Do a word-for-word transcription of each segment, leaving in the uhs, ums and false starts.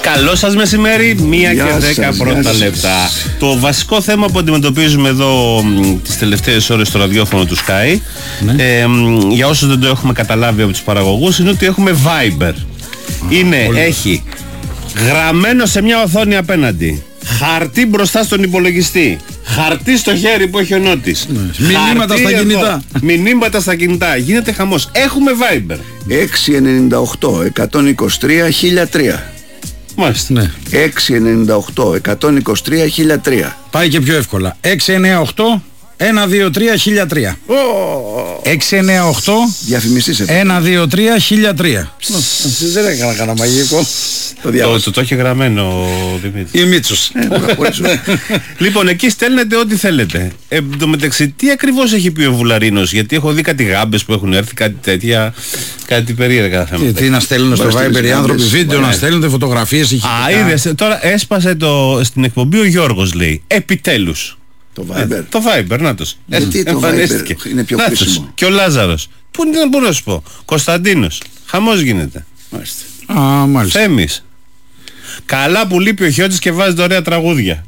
Καλό σας μεσημέρι, μία και δέκα πρώτα λεπτά. Το βασικό θέμα που αντιμετωπίζουμε εδώ τις τελευταίες ώρες στο ραδιόφωνο του Sky, ναι. ε, για όσους δεν το έχουμε καταλάβει από τους παραγωγούς, είναι ότι έχουμε Viber. Είναι, πολύ έχει γραμμένο σε μια οθόνη απέναντι, χαρτί μπροστά στον υπολογιστή, χαρτί στο χέρι που έχει ο Νότης, ναι. Μηνύματα στα εδώ, κινητά. Μηνύματα στα κινητά. Γίνεται χαμός. Έχουμε Viber. έξι εννιά οκτώ εκατόν είκοσι τρία χίλια τρία. Μάλιστα. Ναι. έξι εννιά οκτώ εκατόν είκοσι τρία χίλια τρία. Πάει και πιο εύκολα. έξι εννιά οκτώ ένα δύο τρία χίλια τρία. έξι εννιά οκτώ ένα δύο τρία χίλια τρία. Δεν έκανα κανένα μαγικό. Το, το, το, το έχει γραμμένο ο Δημήτρης. Η Μίτσος. Λοιπόν, εκεί στέλνετε ό,τι θέλετε. Εν τω μεταξύ, τι ακριβώς έχει πει ο Βουλαρίνος? Γιατί έχω δει κάτι γάμπες που έχουν έρθει, κάτι τέτοια, κάτι περίεργα θέματα. Τι, τι να στέλνουν στο Viber οι άνθρωποι, βίντεο να στέλνουν, φωτογραφίες. Α, είδες, τώρα έσπασε το, στην εκπομπή ο Γιώργος, λέει. Επιτέλους. Το Viber. Το Viber, νάτος. Γιατί το Viber είναι πιο χρήσιμο. Και ο Λάζαρος. Πού είναι, δεν μπορώ να σου πω. Κωνσταντίνος. Χαμός γίνεται. Μάλιστα. Α, μάλιστα. Θέμης. Καλά που λείπει ο Χιώτης και βάζει ωραία τραγούδια.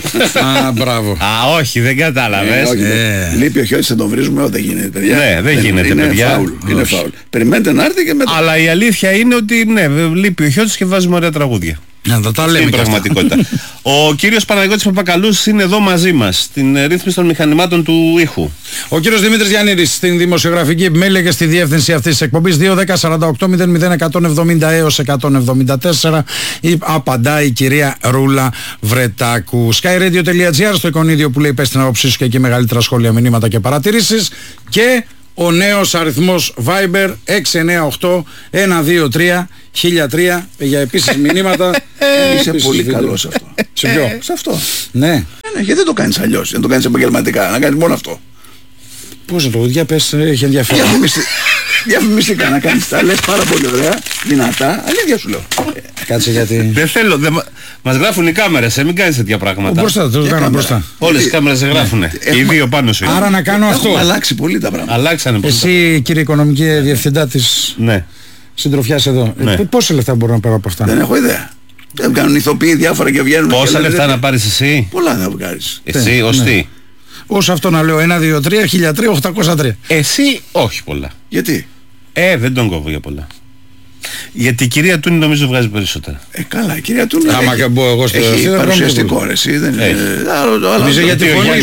Α, μπράβο. Α, όχι, δεν κατάλαβες. Ε, όχι, ε. Λείπει ο Χιώτης, θα τον βρίζουμε. Δεν γίνεται, παιδιά. Ναι, δεν γίνεται, είναι παιδιά. Φάουλ, είναι φάουλ. Περιμένετε να έρθει και μετά. Αλλά η αλήθεια είναι ότι ναι, λείπει ο Χιώτης και βάζουμε ωραία τραγούδια. Να τα, τα λέμε. Στην πραγματικότητα. Ο κύριος Παναγιώτης Παπακαλούς είναι εδώ μαζί μας στην ρύθμιση των μηχανημάτων του ήχου. Ο κύριος Δημήτρης Γιαννίδης στην δημοσιογραφική επιμέλεια και στη διεύθυνση αυτής της εκπομπής δύο δέκα σαράντα οκτώ μηδέν μηδέν εκατόν εβδομήντα έως εκατόν εβδομήντα τέσσερα. Απαντάει η κυρία Ρούλα Βρετάκου. skyradio.gr στο εικονίδιο που λέει πες την άποψή σου και εκεί μεγαλύτερα σχόλια, μηνύματα και παρατηρήσεις. Και ο νέος αριθμός Viber έξι εννιά οκτώ ένα δύο τρία χίλια τρία για επίσης μηνύματα. Είσαι πολύ καλός σε αυτό. Σε ποιο? Σε αυτό. Ναι. Ναι, γιατί δεν το κάνεις αλλιώς? Δεν το κάνεις επαγγελματικά, να κάνεις μόνο αυτό. Πώς να το για πες, έχει ενδιαφέρον. Διαφημιστικά να κάνεις, τα λες πάρα πολύ ωραία, δυνατά, αλήθεια σου λέω. Κάτσε γιατί... Δεν θέλω, δεν... μας γράφουν οι κάμερες, ε, μην κάνεις τέτοια πράγματα. Μπροστά, το κάνω μπροστά. Όλες οι κάμερες σε γράφουνε, και οι δύο πάνω σου. Άρα να κάνω αυτό. Έχουν αλλάξει πολύ τα πράγματα. Αλλάξανε πολύ. Εσύ κύριε οικονομική διευθυντά της συντροφιάς εδώ, πόσα λεφτά μπορώ να πάρω από αυτά? Δεν έχω ιδέα. Δεν κάνουν ηθοποιοί διάφορα και βγαίνουν. Πόσα λεφτά να πάρεις εσύ? Πολλά θα βγάλεις. Εσύ ως τι? Ως αυτό να λέω ένα δύο τρία χίλια τρία οκτακόσια τρία. Εσύ όχι πολλά. Γιατί? Ε, δεν τον κόβω για πολλά. Γιατί η κυρία Τούνη νομίζω βγάζει περισσότερα. Ε, καλά, η κυρία Τούνη άμα και μπω εγώ στο έχει παρουσιαστικό ρε, εσύ δεν είναι... Νομίζω για τη φωνή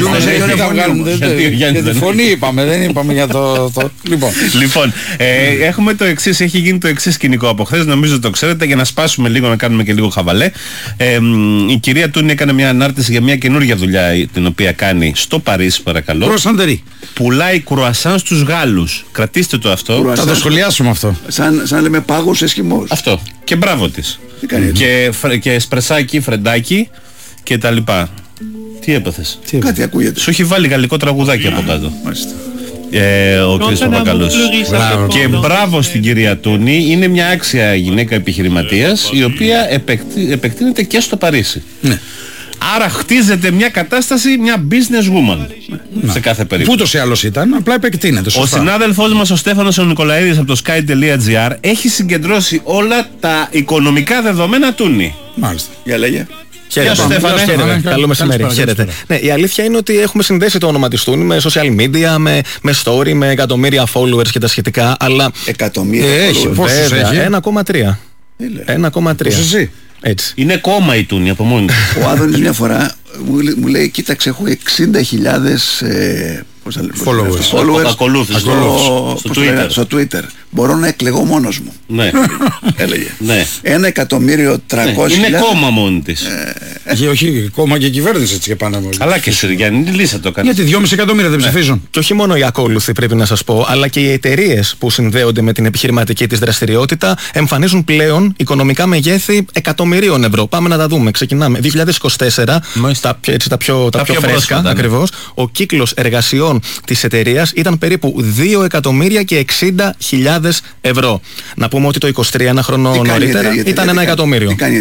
για τη φωνή είπαμε, δεν είπαμε για το... Λοιπόν, λοιπόν έχουμε το εξής, έχει γίνει το εξής σκηνικό από χθες, νομίζω το ξέρετε, για να σπάσουμε λίγο, να κάνουμε και λίγο χαβαλέ. Η κυρία Τούνη έκανε μια ανάρτηση για μια καινούργια δουλειά την οποία κάνει στο Παρίσι, παρακαλώ. Κρουασαντερί. Πουλάει κρουασάν στους Γάλλους. Κρατήστε το αυτό. Θα το σχολιάσουμε αυτό. Σαν λέμε πάγος Εσκιμός. Αυτό. Και μπράβο της. Και, φρε, και σπρεσάκι, φρεντάκι και τα λοιπά. Τι έπαθες? Τι κάτι ακούγεται. Σου έχει βάλει γαλλικό τραγουδάκι από κάτω. Μάλιστα. Ε, ο κ. Παπακαλούς. Και μπράβο στην κυρία Τούνη. Είναι μια άξια γυναίκα επιχειρηματίας η οποία επεκτεί, επεκτείνεται και στο Παρίσι. Ναι. Άρα χτίζεται μια κατάσταση, μια business woman. Να. Σε κάθε περίπτωση. Που ούτως ή άλλως ήταν, απλά επεκτείνεται. Σωστά. Ο συνάδελφός μας ο Στέφανος ο Νικολαίδης από το sky.gr έχει συγκεντρώσει όλα τα οικονομικά δεδομένα Τούνη. Μάλιστα. Για λέγε. Χαίρετε. Στέφανε. Χαίρετε. Καλό μεσημέρι. Χαίρετε. Ναι, η αλήθεια είναι ότι έχουμε συνδέσει το όνομα της Τούνη με social media, με, με story, με εκατομμύρια followers και τα σχετικά. Αλλά. Εκατομμύρια ε, έχει, πόσους έχει? ένα κόμμα τρία. ένα κόμμα τρία. Έτσι. Είναι κόμμα η Τούνη από μόνη. Ο Άδωνης μια φορά μου λέει, κοίταξε, έχω εξήντα χιλιάδες ε, followers, followers ακολούθηση στο, στο, στο, Twitter. στο Twitter. Μπορώ να εκλεγώ μόνος μου. Ναι. Έλεγε. Ναι. Ένα εκατομμύριο τριακόσια. Ναι. Είναι κόμμα μόνη της. Ε, όχι, κόμμα και κυβέρνηση έτσι και πάνω. Αλλά και Συριανή, λύσα το κάνει. Γιατί δυόμισι εκατομμύρια δεν ψηφίζουν. Και όχι μόνο οι ακόλουθοι πρέπει να σας πω, αλλά και οι εταιρείες που συνδέονται με την επιχειρηματική της δραστηριότητα εμφανίζουν πλέον οικονομικά μεγέθη εκατομμυρίων ευρώ. Πάμε να τα δούμε. Ξεκινάμε. δύο χιλιάδες είκοσι τέσσερα, τα, έτσι, τα πιο, τα τα πιο, πιο φρέσκα ακριβώς, ο κύκλος εργασιών της εταιρείας ήταν περίπου δύο εκατομμύρια και εξήντα χιλιάδες ευρώ. Να πούμε ότι το είκοσι τρία, ένα χρόνο νωρίτερα, ήταν ένα εκατομμύριο. Τι κάνει η εταιρεία?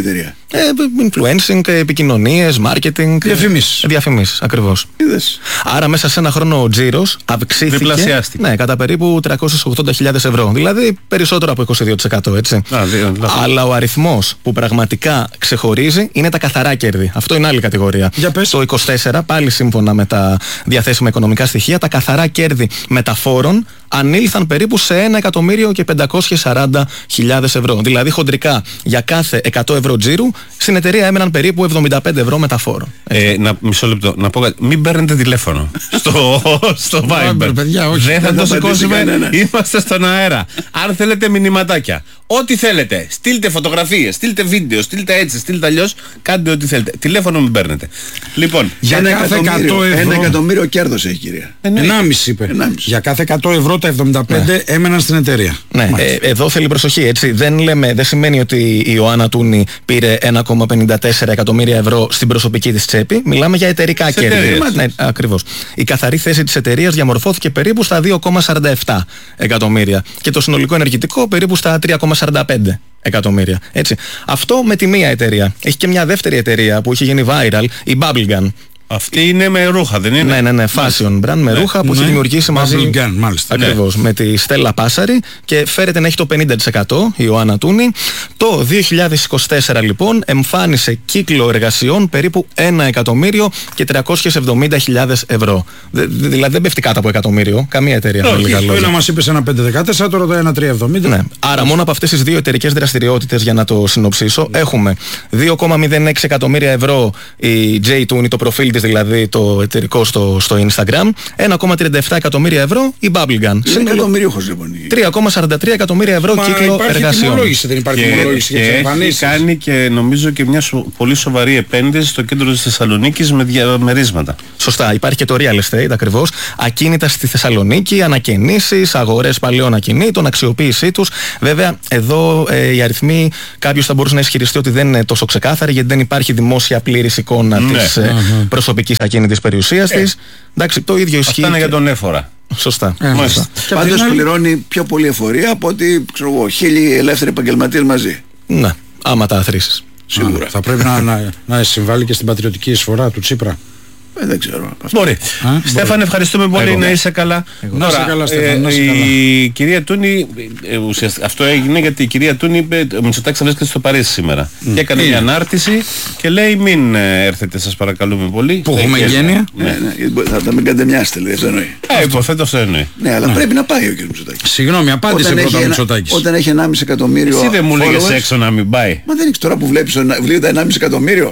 Ε, influencing, επικοινωνίες, marketing. Διαφημίσεις. Διαφημίσεις, ακριβώς. Είδες. Άρα μέσα σε ένα χρόνο ο τζίρος αυξήθηκε. Διπλασιάστηκε. Ναι, κατά περίπου τριακόσιες ογδόντα χιλιάδες ευρώ. Δηλαδή περισσότερο από είκοσι δύο τοις εκατό, έτσι. Α, δύο, Αλλά ο αριθμός που πραγματικά ξεχωρίζει είναι τα καθαρά κέρδη. Αυτό είναι άλλη κατηγορία. Για πες. Το είκοσι τέσσερα, πάλι σύμφωνα με τα διαθέσιμα οικονομικά στοιχεία, τα καθαρά κέρδη μεταφόρων ανήλθαν περίπου σε ένα εκατομμύριο και πεντακόσιες σαράντα χιλιάδες ευρώ. Δηλαδή χοντρικά για κάθε εκατό ευρώ τζίρου στην εταιρεία έμεναν περίπου εβδομήντα πέντε ευρώ μεταφόρων. Ε, να, μισό λεπτό, να πω κάτι. Μην παίρνετε τηλέφωνο στο, στο Viber. παιδιά, όχι. Δεν θα Δεν το θα σηκώσουμε. κανένα. Είμαστε στον αέρα. Αν θέλετε μηνυματάκια, ό,τι θέλετε, στείλτε φωτογραφίες, στείλτε βίντεο, στείλτε έτσι, στείλτε αλλιώς, κάντε ό,τι θέλετε. Τηλέφωνο μην παίρνετε. Λοιπόν, Για Ένα κάθε εκατομμύριο, εκατό ευρώ. ένα εκατομμύριο κέρδος έχει, κυρία. ενάμιση είπε. ενάμιση. Για κάθε εκατό ευρώ τα εβδομήντα πέντε έμεναν στην εταιρεία. Ναι, ε, εδώ θέλει προσοχή, έτσι. Δεν, λέμε, δεν σημαίνει ότι η Ιωάννα Τούνη πήρε ένα κόμμα πενήντα τέσσερα εκατομμύρια ευρώ στην προσωπική της τσέπη. Μιλάμε για εταιρικά Σε κέρδη. εταιρείες. Ναι, ακριβώς. Η καθαρή θέση της εταιρείας διαμορφώθηκε περίπου στα δύο κόμμα σαράντα επτά εκατομμύρια και το συνολικό ενεργητικό περίπου στα τρία κόμμα σαράντα πέντε εκατομμύρια. Έτσι. Αυτό με τη μία εταιρεία. Έχει και μια δεύτερη εταιρεία που έχει γίνει viral, η Bubblegum. αυτή είναι με ρούχα, δεν είναι? Ναι, ναι, ναι, fashion brand με ρούχα που Ναι. έχει δημιουργήσει μαζί. Bubblegum, μάλιστα. Ακριβώς, με τη Στέλλα Πάσαρη και φέρεται να έχει το πενήντα τοις εκατό η Ιωάννα Τούνη. Το δύο χιλιάδες είκοσι τέσσερα λοιπόν εμφάνισε κύκλο εργασιών περίπου ένα εκατομμύριο και τριακόσιες εβδομήντα χιλιάδες ευρώ. Δε, δηλαδή δεν πέφτει κάτω από εκατομμύριο, καμία εταιρεία. με λίγα Το λόγια. ένα μας είπε σε ένα πέντε δεκατέσσερα, τώρα το ένα τρία εβδομήντα. Ναι. Άρα μόνο από αυτές τις δύο εταιρικές δραστηριότητες, για να το συνοψίσω, έχουμε δύο κόμμα μηδέν έξι εκατομμύρια ευρώ η J Tooney, το προφίλ της δηλαδή, το εταιρικό στο, στο Instagram, ένα κόμμα τριάντα επτά εκατομμύρια ευρώ η Bubblegum. Είναι Σύνολο εκατομμυρίουχος λοιπόν. τρία κόμμα σαράντα τρία εκατομμύρια ευρώ Μα κύκλο υπάρχει εργασιών. τιμολόγηση, δεν υπάρχει Και, τιμολόγηση για και τις έχει εμφανίσεις. κάνει και νομίζω και μια σο- πολύ σοβαρή επένδυση στο κέντρο της Θεσσαλονίκης με διαμερίσματα. Σωστά, υπάρχει και το real estate ακριβώς. Ακίνητα στη Θεσσαλονίκη, ανακαινήσεις, αγορές παλαιών ακινήτων, αξιοποίησή τους. Βέβαια, εδώ ε, οι αριθμοί κάποιος θα μπορούσε να ισχυριστεί ότι δεν είναι τόσο ξεκάθαροι, γιατί δεν υπάρχει δημόσια πλήρης εικόνα Ναι. της ε, προσωπικής ακίνητης περιουσίας της. Εντάξει, το ίδιο ισχύει. Αυτά είναι και- για τον έφορα. Σωστά. Ε, Μάλιστα. Και απ' την Πάντως άλλη- πληρώνει πιο πολύ εφορία από ότι ξέρω εγώ, χίλιοι ελεύθεροι επαγγελματίες μαζί. Ναι, άμα τα αθροίσεις. Σίγουρα. Θα πρέπει να, να, να συμβάλλει και στην πατριωτική εισφορά του Τσίπρα. Ε, δεν ξέρω. Αυτό. Μπορεί. Α, Στέφανε, μπορεί. ευχαριστούμε πολύ. Εγώ. Να είσαι καλά. Να είσαι καλά, Στέφανε, να είσαι καλά. η κυρία Τούνη, ε, ουσιαστικά αυτό έγινε γιατί η κυρία Τούνη είπε, ο Μητσοτάκης θα βρίσκεται στο Παρίσι σήμερα. Και έκανε Είναι. μια ανάρτηση και λέει μην ε, έρθετε σας παρακαλούμε πολύ. Που έχουμε Ε, γένεια. Ναι, ναι, γιατί μπορεί- θα τα μην κατεμοιάσετε, λέει, αυτό εννοεί. Ε, υποθέτω αυτό εννοεί. Ναι, αλλά πρέπει να πάει ο κ. Μητσοτάκης. Συγγνώμη, απάντησε πρώτα ο ένα- Μητσοτάκης. όταν έχει ενάμιση εκατομμύριο. Εσύ δεν μου λέγες followers, έξω να μην πάει. Μα δεν έχεις τώρα που βλέπεις το ένα- βιβλίο τα ενάμιση εκατομμύριο.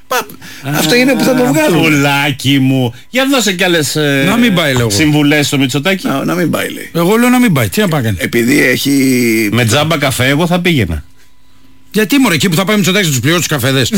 Μα, αυτό είναι που θα το βγάλουν. Πουλάκι μου. Για δώσε κι άλλες ε, Να μην πάει, λέω εγώ. συμβουλές στο Μητσοτάκη. Να, να μην πάει, λέει. Εγώ λέω να μην πάει. Τι να πάει να κάνει. Επειδή έχει. Με τζάμπα καφέ εγώ θα πήγαινα. Γιατί μωρέ, εκεί που θα πάει ο Μητσοτάκης να τους πληρώσει τους καφέδες.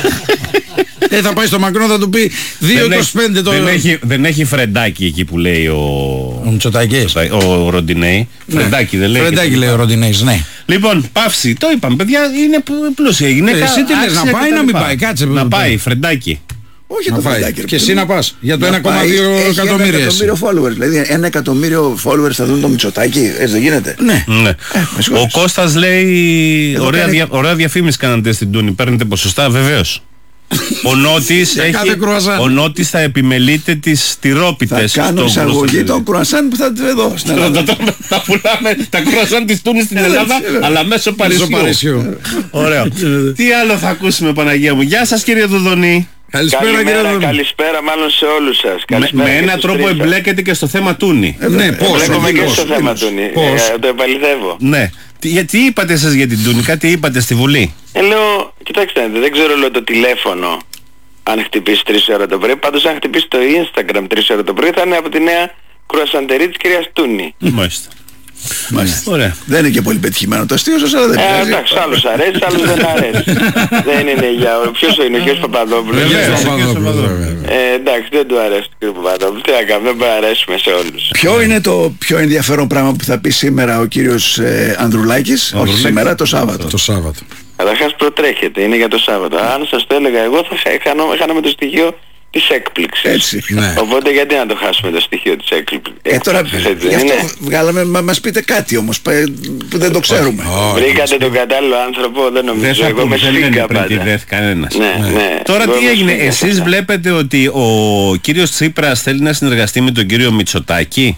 Ε, θα πάει στο Μακρόν, θα του πει δύο Δεν είκοσι πέντε έχει- το... δεν, έχει, δεν έχει φρεντάκι εκεί που λέει ο, Ο Μητσοτάκης. ο Ροντινέη. Φρεντάκι δεν λέει. Φρεντάκι λέει ο Ροντινέης, ναι. Λοιπόν, παύση. Το είπαμε, παιδιά, είναι π- πλούσια η γυναίκα. Ε, εσύ τι λες, άξια να πάει και ή τα να μην λοιπά. πάει, κάτσε, Να που- πάει, φρεντάκι. Όχι Να το πάει. φρεντάκι. ρε Και εσύ παιδί να μου. πας για το Να ένα κόμμα πάει, δύο έχει εκατομμύρια Ένα εσύ. εκατομμύριο followers. Δηλαδή ένα εκατομμύριο followers θα δουν το Μητσοτάκη. Έτσι δεν γίνεται. Ναι. Ναι. με Ο συγχωρείς. Κώστας λέει Εδώ ωραία, κάνει- δια, ωραία διαφήμιση κάνατε στην Τούνη. Παίρνετε ποσοστά, βεβαίως. Ο Νότης, Για έχει, κάθε κρουαζάν. ο Νότης θα επιμελείται τις Θα τυρόπιτες. κάνω στο εισαγωγή μπροστά των κρουασάν που θα εδώ στην Τα- Ελλάδα. τα- τα- Τα πουλάμε τα κρουαζάν της Τούνης στην Ελλάδα, βέβαια. αλλά μέσω Μέσω Παρισιού. Παρισιού. Ωραίο. Τι άλλο θα ακούσουμε, Παναγία μου. Γεια σας, κύριε Δουδονή. Καλησπέρα κύριε Καλημέρα, Δόνη. καλησπέρα μάλλον σε όλους σας. Με, Καλησπέρα με και έναν στους τρόπο τρεις σας. εμπλέκεται και στο θέμα Τούνη. Ναι, πώς. Εμπλέκομαι και πώς, στο θέμα πώς. του. Νι. Πώς. Ε, το επαληθεύω. Ναι. Τι, για- τι είπατε εσείς για την Τούνη, κάτι είπατε στη Βουλή. Ε, λέω, κοιτάξτε, δεν ξέρω λέω το τηλέφωνο αν χτυπήσει τρεις ώρα το πρωί. Πάντως αν χτυπήσει το Instagram τρεις ώρα το πρωί θα είναι από τη νέα κρουασαντερή της κυρίας Τούνη. Μάλιστα. Μάλιστα. Ωραία. Δεν είναι και πολύ πετυχημένο το αστείο σας, αλλά δεν Ε, πειράζει. εντάξει, άλλους αρέσει, άλλους δεν αρέσει. Δεν είναι για... Ποιος είναι, ο κύριος Παπαδόπουλος. Βεβαίως. Κύριε Κύριε Παπαδόπουλο, Παπαδόπουλο. βέβαια. Ε, εντάξει, δεν του αρέσει ο κύριος Παπαδόπουλος. Τι να κάνουμε, δεν μπορεί να αρέσουμε σε όλους. Ποιο είναι το πιο ενδιαφέρον πράγμα που θα πει σήμερα ο κύριος ε, Ανδρουλάκης, όχι Ανδρουλάκης. σήμερα, το Σάββατο. Το Σάββατο. Καταρχάς προτρέχετε, είναι για το Σάββατο. Αν σας το έλεγα εγώ θα χα- χάνω- χάναμε το στοιχείο της έκπληξης. Έτσι. Ναι. Οπότε γιατί να το χάσουμε το στοιχείο της έκπληξης. Ε, τώρα Έτσι, γι' αυτό είναι. βγάλαμε, μα μας πείτε κάτι όμως που δεν το ξέρουμε. Όχι. Βρήκατε τον κατάλληλο άνθρωπο, δεν Δεν νομίζω. θα Εγώ με πούμε, δεν σφίγγα είναι πριν τη πάντα. ΔΕΘ κανένας. Ναι, ναι. Τώρα Εγώ τι με έγινε, σφίγγα εσείς πάντα. βλέπετε ότι ο κύριος Τσίπρας θέλει να συνεργαστεί με τον κύριο Μητσοτάκη?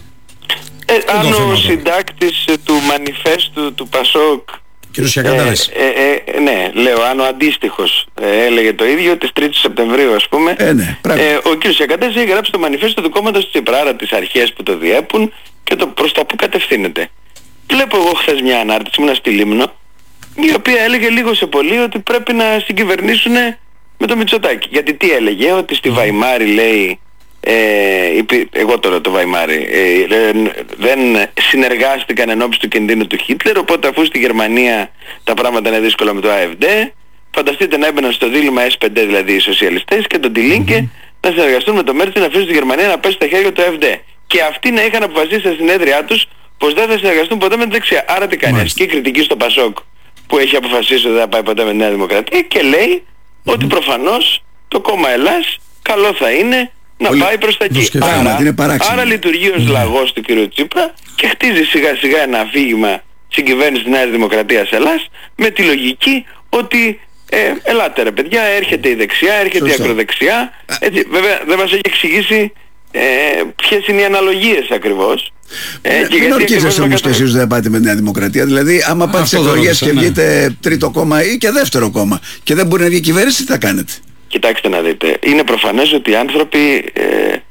Ε, αν το θέμα ο τώρα. συντάκτης ε, του μανιφέστου του Πασόκ, Κύριος Σιακαντάρης. ε, ε, ε, ναι, λέω, αν ο αντίστοιχος ε, έλεγε το ίδιο, της τρίτης Σεπτεμβρίου ας πούμε, Ε, ναι, πράγματι. ε, ο κ. Σιακαντάρης έχει γράψει το μανιφέστο του κόμματος Τσίπρα, άρα τις αρχές που το διέπουν και το προς τα που κατευθύνεται. Βλέπω εγώ χθες μια ανάρτηση, ήμουνα στη Λίμνο, η οποία έλεγε λίγο σε πολύ ότι πρέπει να συγκυβερνήσουν με το Μητσοτάκη. Γιατί τι έλεγε, ότι στη Βαϊμάρη λέει, ε, υπή- εγώ τώρα το Βαϊμάρι, ε, ε, δεν συνεργάστηκαν εν ώψη του κινδύνου του Χίτλερ, οπότε αφού στη Γερμανία τα πράγματα είναι δύσκολα με το ΑΕΦΔ, φανταστείτε να έμπαιναν στο δίλημμα ες πέντε δηλαδή οι σοσιαλιστές και τον Τιλίνκε να συνεργαστούν με το Μέρτσι να αφήσουν τη Γερμανία να πέσει στα χέρια του ΑΕΦΔ. Και αυτοί να είχαν αποφασίσει στα συνέδριά τους πως δεν θα συνεργαστούν ποτέ με την δεξιά. Άρα τι κάνει, ασκεί κριτική στο Πασόκ που έχει αποφασίσει ότι δεν θα πάει ποτέ με τη Νέα Δημοκρατία και λέει ότι προφανώς το κόμμα Ελλάς καλό θα είναι να Πολύ- πάει προς τα εκεί. σκεφτόμαστε, Άρα, είναι παράξενο. άρα λειτουργεί ως λαγός του κ. Τσίπρα και χτίζει σιγά σιγά ένα αφήγημα συγκυβέρνησης της Νέας Δημοκρατίας Ελλάς με τη λογική ότι ε, ελάτε ρε παιδιά, έρχεται η δεξιά, έρχεται Σωστά. η ακροδεξιά. Έτσι, βέβαια δεν μας έχει εξηγήσει ε, ποιες είναι οι αναλογίες ακριβώς. Ε, Ε, και Μην γιατί ορκίζεστε ακριβώς όμως με και εσείς δεν πάτε με τη Νέα Δημοκρατία. Δηλαδή, άμα πάτε στις Αυτό δεν εκλογές ρώτησα, και ναι. βγείτε τρίτο κόμμα ή και δεύτερο κόμμα και δεν μπορεί να βγει κυβέρνηση, τι θα κάνετε? Κοιτάξτε να δείτε, είναι προφανές ότι οι άνθρωποι ε,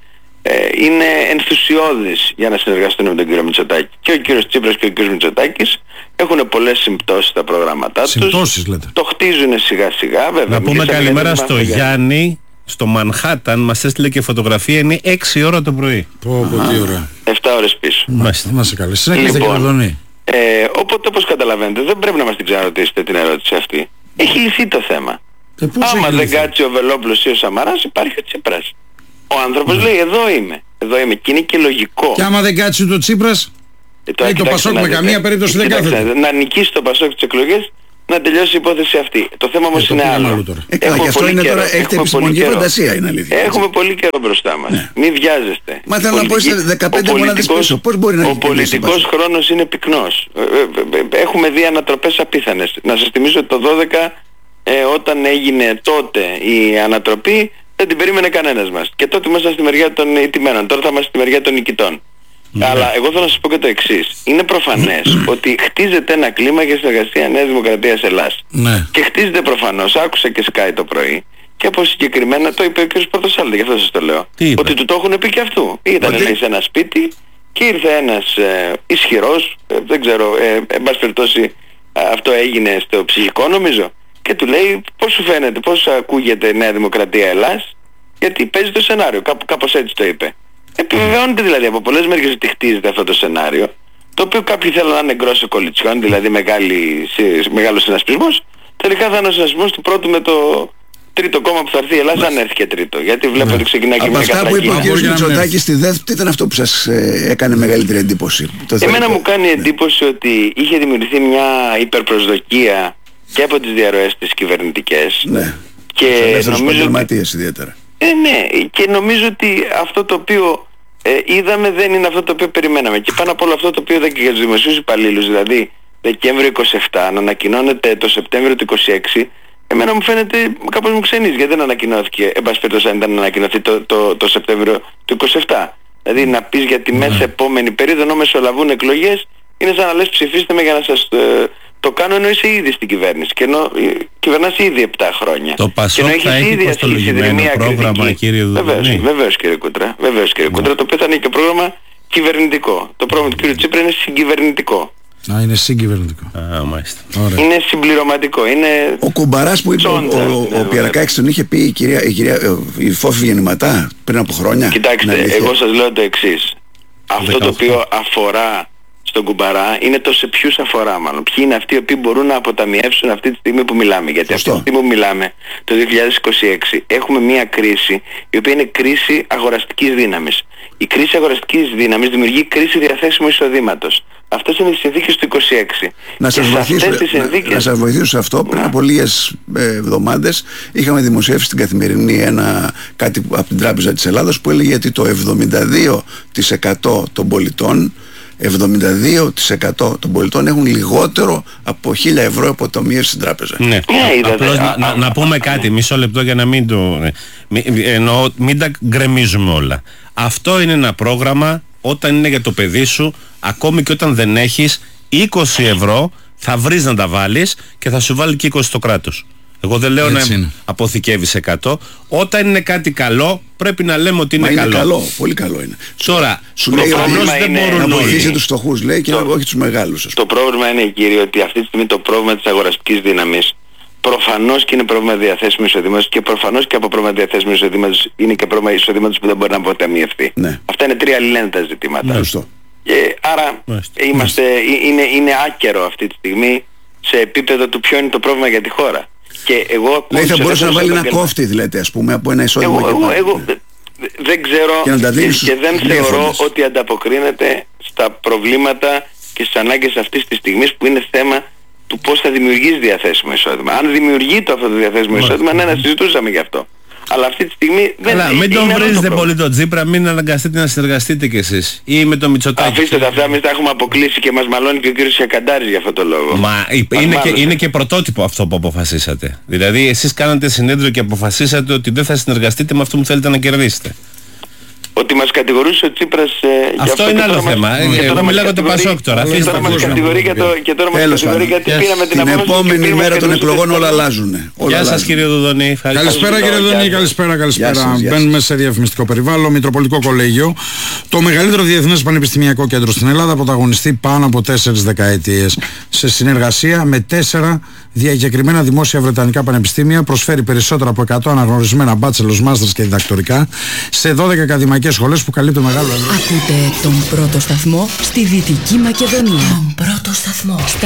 ε, είναι ενθουσιώδεις για να συνεργαστούν με τον κύριο Μητσοτάκη. Και ο κύριος Τσίπρας και ο κύριος Μητσοτάκης έχουν πολλές συμπτώσεις στα προγράμματά τους. Συμπτώσεις λέτε. Το χτίζουν σιγά σιγά βέβαια. Να πούμε Μιλήσαμε καλημέρα για το στο Μάνθα Γιάννη, στο Μανχάταν, μας έστειλε και φωτογραφία, είναι έξι ώρα το πρωί. Πω πω τι ωραία. εφτά ώρες πίσω. Μάλιστα. Να είσαι καλή. Συνεχίστε Λοιπόν. κύριε Δονή. Ε, οπότε όπως καταλαβαίνετε δεν πρέπει να μας την ξαναρωτήσετε την ερώτηση αυτή. Έχει λυθεί το θέμα. Ε, πώς Άμα έχει δεν λυθεί? κάτσει ο Βελόπουλος ή ο Σαμαράς υπάρχει ο Τσίπρας. Ο άνθρωπος λέει εδώ είμαι, εδώ είμαι και είναι και λογικό. Και άμα δεν κάτσει το Τσίπρας, Ε, τώρα ή το κοιτάξτε Πασόκ να με δείτε. καμία περίπτωση δεν Κοιτάξτε, κάθεται. να νικήσει το Πασόκ τις εκλογές, να τελειώσει η υπόθεση αυτή. Το θέμα όμως Ε, το είναι πήγαμε άλλο. αλλού τώρα. Ε, καλά, Έχουμε και αυτό πολύ είναι καιρό, τώρα, έχετε έχουμε πολύ επιστημονική καιρό. φαντασία, είναι αλήθεια. Έχουμε πολύ καιρό μπροστά μας. Μην βιάζεστε. Μα θέλω να πω, Πολιτική- είστε δεκαπέντε ο μονάδες πολιτικός- πίσω. Πώς μπορεί να Ο έχει κερδίσει το πολιτικός Πασόκ? χρόνος είναι πυκνός. Ε, ε, ε, ε, Έχουμε δει ανατροπές απίθανες. Να σας θυμίσω ότι το δώδεκα ε, όταν έγινε τότε η ανατροπή δεν την περίμενε κανένας μας. Και τότε ήμασταν στη μεριά των ηττημένων. Τώρα θα είμαστε στη μεριά των νικητών. Αλλά εγώ θέλω να σας πω και το εξής. Είναι προφανές ότι χτίζεται ένα κλίμα για συνεργασία Νέας Δημοκρατίας Ελλάς. ναι. Και χτίζεται προφανώς, άκουσα και Sky το πρωί, και από συγκεκριμένα το είπε ο κ. Πορτοσάλτη, γι' αυτό σας το λέω. Τι είπε? Ότι του το έχουν πει και αυτού. Ήταν Ότι- λέει σε ένα σπίτι και ήρθε ένας ε, ισχυρός, ε, δεν ξέρω, ε, εν πάση περιπτώσει α, αυτό έγινε στο ψυχικό νομίζω, και του λέει πώς σου φαίνεται, πώς ακούγεται Νέα Δημοκρατία Ελλάς, γιατί παίζει το σενάριο, κάπου, κάπως έτσι το είπε. Επιβεβαιώνεται δηλαδή από πολλές μερικές ότι χτίζεται αυτό το σενάριο, το οποίο κάποιοι θέλουν να είναι γκρόσο κολλητσιόν, δηλαδή μεγάλη, σε, μεγάλος συνασπισμός. Τελικά θα είναι ο συνασπισμός του πρώτου με το τρίτο κόμμα που θα έρθει η Ελλάδα, αν έρθει και τρίτο. Γιατί βλέπω ότι ξεκινάει και Από μια αυτά που είπε ο κατρακύλα. Μπορεί κ. να μην Μητσοτάκης στη ΔΕΘ, τι ήταν αυτό που σας ε, έκανε μεγαλύτερη εντύπωση? Το Εμένα θεωρείτε? μου κάνει εντύπωση ότι είχε δημιουργηθεί μια υπερπροσδοκία και από τις διαρροές τις κυβερνητικές. Ναι. Και Τους ελεύθερους νομίζω ότι, επαγγελματίες ιδιαίτερα. ε, ναι, και νομίζω ότι αυτό το οποίο ε, είδαμε δεν είναι αυτό το οποίο περιμέναμε. Και πάνω από όλο αυτό το οποίο είδα και για τους δημοσίους υπαλλήλους, δηλαδή Δεκέμβριο είκοσι επτά να ανακοινώνεται το Σεπτέμβριο του είκοσι έξι, εμένα μου φαίνεται κάπως μου ξενίζει, γιατί δεν ανακοινώθηκε, εν πάση περιπτώσει αν ήταν να ανακοινωθεί το, το, το Σεπτέμβριο του είκοσι επτά. Δηλαδή να πεις για τη μέσα επόμενη περίοδο ενώ μεσολαβούν εκλογές, είναι σαν να λες ψηφίστε με για να σας ε, το κάνω, ενώ είσαι ήδη στην κυβέρνηση και ενώ ε, κυβερνάς ήδη επτά χρόνια. Το Πασόκ Και ενώ θα έχεις έχει ήδη κοστολογημένο ασκήσει δρυμία πρόγραμμα, κριτική. κύριε Δουδουνή. Βεβαίως, βεβαίως κύριε Κούτρα, βεβαίως κύριε Κούτρα, το οποίο θα είναι και πρόγραμμα κυβερνητικό. Το πρόγραμμα του κύριου Τσίπρα είναι συγκυβερνητικό. Α, είναι συγκυβερνητικό. Α, μάλιστα. Ωραία. Είναι συμπληρωματικό, είναι... Ο Κουμπαράς που είπε, ο, Τσόντα, ο, ναι, ο Πιερακάκης τον είχε πει η κυρία, η, κυρία, ε, η Φόφη Γεννηματά πριν από χρόνια. Κοιτάξτε, Είναι αλήθεια? εγώ σας λέω το εξής. Αυτό το δεκαοκτώ. οποίο αφορά στον Κουμπαρά είναι το σε ποιους αφορά μάλλον. Ποιοι είναι αυτοί οι οποίοι μπορούν να αποταμιεύσουν αυτή τη στιγμή που μιλάμε. Γιατί Σωστό. αυτή τη στιγμή που μιλάμε, το δύο χιλιάδες είκοσι έξι, έχουμε μια κρίση η οποία είναι κρίση αγοραστικής δύναμης. Η κρίση αγοραστικής δύναμης δημιουργεί κρίση διαθέσιμου εισοδήματος. Αυτές είναι οι συνθήκες του είκοσι έξι. Να σας, σε βοηθήσω, αυτές τις συνθήκες... να, να σας βοηθήσω σε αυτό. Πριν από λίγες ε, εβδομάδες είχαμε δημοσιεύσει στην Καθημερινή ένα, κάτι από την Τράπεζα της Ελλάδας που έλεγε ότι το εβδομήντα δύο τοις εκατό των πολιτών εβδομήντα δύο τοις εκατό των πολιτών έχουν λιγότερο από χίλια ευρώ αποταμίες στην τράπεζα. Ναι, yeah, απλώς να, να, να πούμε κάτι, μισό λεπτό για να μην το... Μην, εννοώ, μην τα γκρεμίζουμε όλα. Αυτό είναι ένα πρόγραμμα όταν είναι για το παιδί σου, ακόμη και όταν δεν έχεις είκοσι ευρώ, θα βρεις να τα βάλεις και θα σου βάλει και είκοσι το κράτος. Εγώ δεν λέω έτσι να είναι. Αποθηκεύεις εκατό. Όταν είναι κάτι καλό, πρέπει να λέμε ότι είναι, Μα είναι καλό. καλό. Πολύ καλό είναι. Τώρα, σου λέει ότι δεν είναι, μπορούν να βοηθήσει όλοι. τους φτωχούς, λέει, και το, όχι τους μεγάλους. Το πρόβλημα είναι, κύριε, ότι αυτή τη στιγμή το πρόβλημα της αγοραστικής δύναμης προφανώς και είναι πρόβλημα διαθέσιμου εισοδήματος και προφανώς και από πρόβλημα διαθέσιμου εισοδήματος είναι και πρόβλημα εισοδήματος που δεν μπορεί να αποταμιευθεί. Ναι. Αυτά είναι τρία αλληλένδετα ζητήματα. Ναι. Και άρα είμαστε, είναι, είναι άκερο αυτή τη στιγμή σε επίπεδο του ποιο είναι το πρόβλημα για τη χώρα. Και εγώ λέει θα μπορούσε να βάλει ένα κόφτη, δηλαδή, ας πούμε, από ένα εισόδημα. Εγώ, εγώ, εγώ δεν ξέρω και, και, και δεν θεωρώ ότι ανταποκρίνεται στα προβλήματα και στις ανάγκες αυτής της στιγμής που είναι θέμα του πώς θα δημιουργήσει διαθέσιμο εισόδημα. Αν δημιουργεί το αυτό το διαθέσιμο εισόδημα, ναι, να συζητούσαμε γι' αυτό. Αλλά αυτή τη στιγμή δεν είναι. Μην τον βρίζετε πολύ τον Τσίπρα, μην αναγκαστείτε να συνεργαστείτε κι εσείς. Ή με το Μητσοτάκη. Αφήστε τα αυτά, εμείς τα έχουμε αποκλείσει και μας μαλώνει και ο κύριος Σιακαντάρης για αυτό το λόγο. Μα είναι και, είναι και πρωτότυπο αυτό που αποφασίσατε. Δηλαδή εσείς κάνατε συνέδριο και αποφασίσατε ότι δεν θα συνεργαστείτε με αυτό που θέλετε να κερδίσετε. Ότι μας κατηγορούσε ο Τσίπρας ε, αυτό, αυτό είναι άλλο θέμα. Εγώ μιλάω για το Πασόκ τώρα. Και τώρα μας κατηγορεί για το, και τώρα μας κατηγορεί γιατί πήραμε την απόφαση. Την επόμενη μέρα των εκλογών όλα αλλάζουν. Γεια σας κύριε Δουδονή. Καλησπέρα κύριε Δουδονή, καλησπέρα, καλησπέρα. Μπαίνουμε σε διαφημιστικό περιβάλλον. Μητροπολιτικό Κολέγιο. Το μεγαλύτερο διεθνές πανεπιστημιακό κέντρο στην Ελλάδα, πρωταγωνιστεί πάνω από τέσσερις δεκαετίες. Σε συνεργασία με τέσσερα διακεκριμένα δημόσια βρετανικά πανεπιστήμια, προσφέρει περισσότερα από εκατό αναγνωρισμένα bachelors, masters και διδακτορικά σε δώδεκα ακαδημαϊκές σχολές που καλύπτουν μεγάλο ευρώ. Ακούτε τον πρώτο σταθμό στη Δυτική Μακεδονία. Τον πρώτο σταθμό.